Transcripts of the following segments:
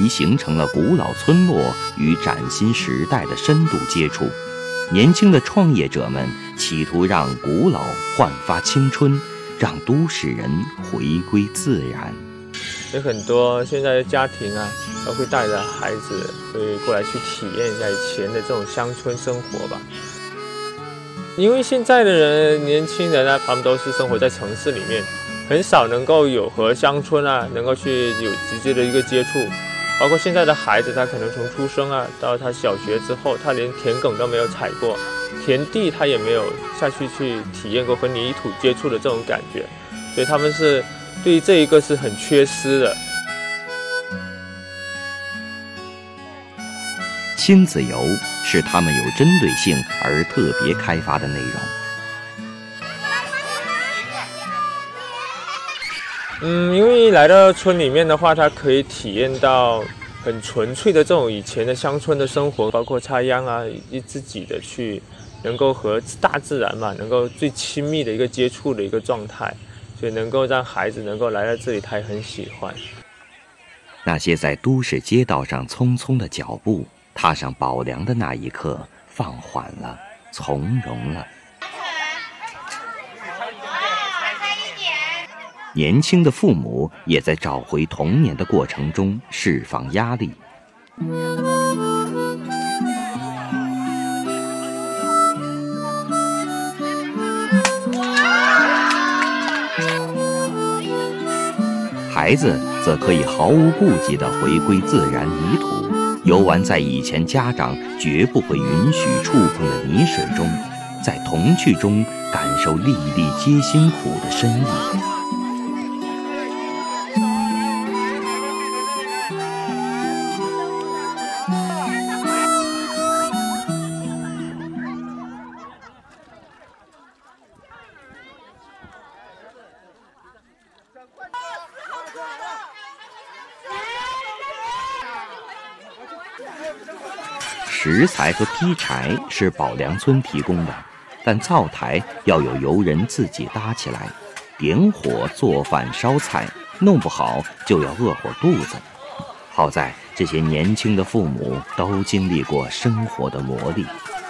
已形成了古老村落与崭新时代的深度接触。年轻的创业者们企图让古老焕发青春，让都市人回归自然。 有很多现在的家庭啊，都会带着孩子会过来去体验一下以前的这种乡村生活吧。因为现在的人，年轻人啊，他们都是生活在城市里面，很少能够有和乡村啊能够去有直接的一个接触。包括现在的孩子，他可能从出生啊到他小学之后，他连田埂都没有踩过，田地他也没有下去体验过和泥土接触的这种感觉，所以他们是对于这一个是很缺失的。 亲子游是他们有针对性而特别开发的内容。 因为来到村里面的话，它可以体验到很纯粹的这种以前的乡村的生活，包括插秧啊，以及自己的去能够和大自然嘛，能够最亲密的一个接触的一个状态，所以能够让孩子能够来到这里，他也很喜欢。 那些在都市街道上匆匆的脚步，踏上宝梁的那一刻，放缓了，从容了。年轻的父母也在找回童年的过程中释放压力。孩子则可以毫无顾忌地回归自然泥土，游玩在以前家长绝不会允许触碰的泥水中，在童趣中感受粒粒皆辛苦的深意。食材和劈柴是宝梁村提供的，但灶台要有游人自己搭起来，点火做饭烧菜，弄不好就要饿火肚子。好在这些年轻的父母都经历过生活的磨砺。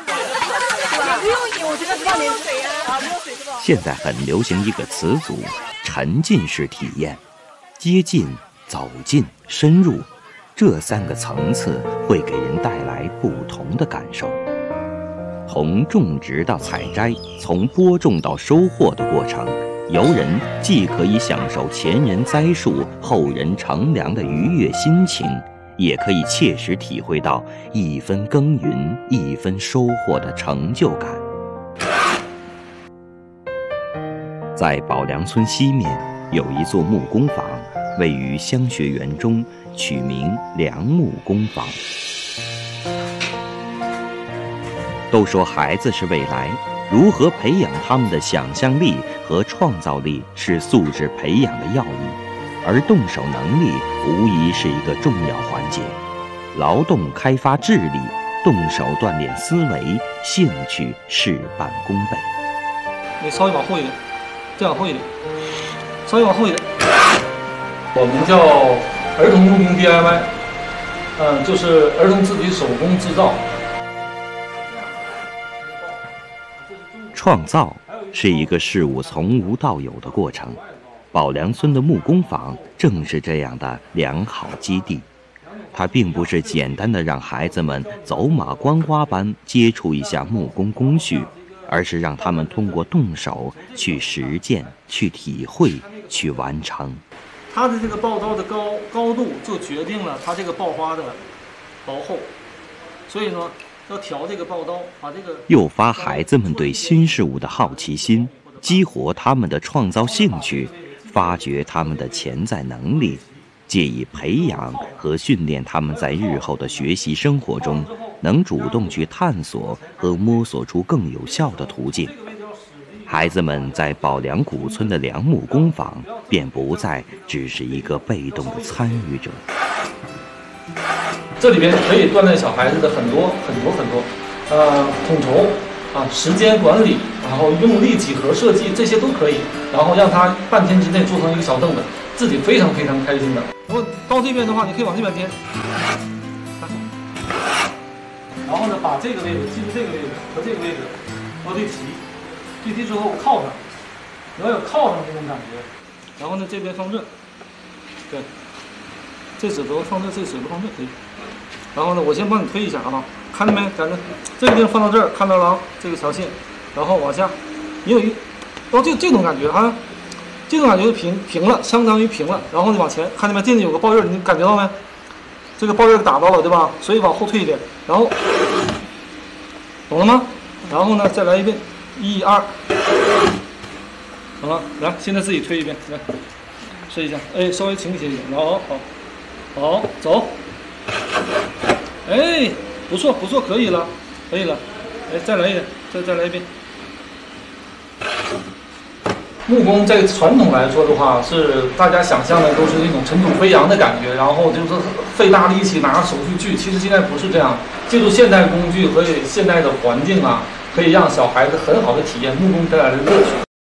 现在很流行一个词组，沉浸式体验，接近、走近、深入，这三个层次会给人带来不同的感受。从种植到采摘，从播种到收获的过程，游人既可以享受前人栽树后人乘凉的愉悦心情，也可以切实体会到一分耕耘一分收获的成就感。在宝梁村西面有一座木工坊，位于乡学园中，取名梁木工坊。都说孩子是未来，如何培养他们的想象力和创造力是素质培养的要义，而动手能力无疑是一个重要环节。劳动开发智力，动手锻炼思维，兴趣事半功倍。 你稍微往后一点，再往后一点，稍微往后一点。我们叫儿童木工 DIY， 就是儿童自己手工制造。 创造是一个事物从无到有的过程，宝梁村的木工坊正是这样的良好基地。它并不是简单的让孩子们走马观花般接触一下木工工序，而是让他们通过动手去实践、去体会、去完成。 它的这个刨刀的高度就决定了它这个刨花的薄厚，所以呢要调这个刨刀，把这个诱发孩子们对新事物的好奇心，激活他们的创造兴趣，发掘他们的潜在能力，借以培养和训练他们在日后的学习生活中能主动去探索和摸索出更有效的途径。孩子们在宝梁古村的梁木工坊便不再只是一个被动的参与者。 这里边可以锻炼小孩子的很多统筹时间管理，然后用力几何设计，这些都可以，然后让他半天之内做成一个小凳子，自己非常非常开心的。 如果到这边的话，你可以往这边颠。然后呢，把这个位置记住，这个位置和这个位置要对齐，对齐之后靠上，你要有靠上这种感觉。然后呢，这边放这，对，这指头放这，这指头放这可以。然后呢，我先帮你推一下啊，看见没？咱们这个地方放到这儿，看到了啊，这个条线，然后往下，你有一，这种感觉啊，这种感觉平了，相当于平了。然后呢，往前，看见没？这里有个爆印，你感觉到没？这个爆印打到了，对吧？所以往后退一点，然后，懂了吗？然后呢，再来一遍，1、2，好了，来，现在自己推一遍，来，试一下，哎，稍微倾斜一点，好，走，哎，不错，可以了，哎，再来一点，再来一遍。木工在传统来说的话，是大家想象的都是那种尘土飞扬的感觉，然后就是费大力气拿着手去锯。其实现在不是这样，借助现代工具和现代的环境啊，可以让小孩子很好的体验木工带来的乐趣。